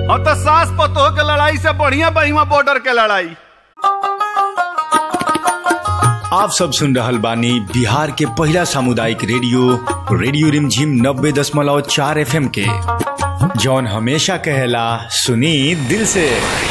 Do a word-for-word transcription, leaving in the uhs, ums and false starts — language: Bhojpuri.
और तो सास पतोह के लड़ाई से बढ़िया बहिमा बॉर्डर के लड़ाई। आप सब सुन रहल बानी बिहार के पहला सामुदायिक रेडियो रेडियो रिमझिम नब्बे दशमलव चार एफ एम के, जौन हमेशा कहेला सुनी दिल से।